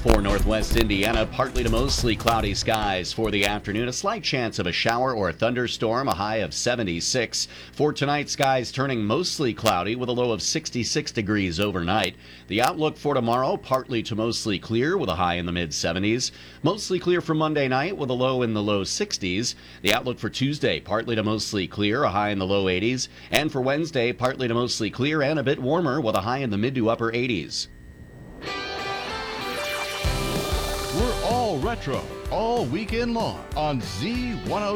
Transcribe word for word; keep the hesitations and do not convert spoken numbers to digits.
For northwest Indiana, partly to mostly cloudy skies for the afternoon. A slight chance of a shower or a thunderstorm, a high of seventy-six. For tonight, skies turning mostly cloudy with a low of sixty-six degrees overnight. The outlook for tomorrow, partly to mostly clear with a high in the mid seventies. Mostly clear for Monday night with a low in the low sixties. The outlook for Tuesday, partly to mostly clear, a high in the low eighties. And for Wednesday, partly to mostly clear and a bit warmer with a high in the mid to upper eighties. We're all retro, all weekend long on Z one oh